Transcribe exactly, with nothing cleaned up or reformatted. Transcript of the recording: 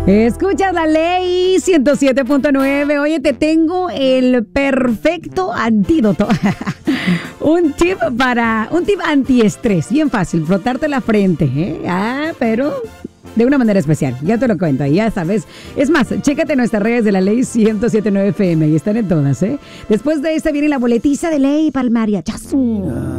Escuchas la ley ciento siete punto nueve. Oye, te tengo el perfecto antídoto. Un tip para, un tip antiestrés. Bien fácil, frotarte la frente, ¿eh? Ah, pero de una manera especial. Ya te lo cuento, ya sabes. Es más, chécate nuestras redes de la ley ciento siete punto nueve F M. Ahí están en todas, ¿eh? Después de esta viene la boletiza de ley palmaria. ¡Chazo!